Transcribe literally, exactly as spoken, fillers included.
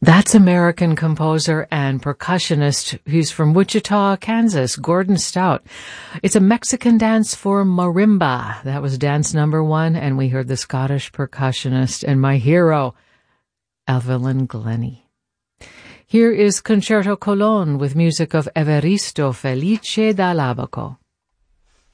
That's American composer and percussionist. He's from Wichita, Kansas, Gordon Stout. It's a Mexican dance for marimba. That was dance number one, and we heard the Scottish percussionist and my hero, Evelyn Glennie. Here is Concerto Colon with music of Evaristo Felice da Labaco.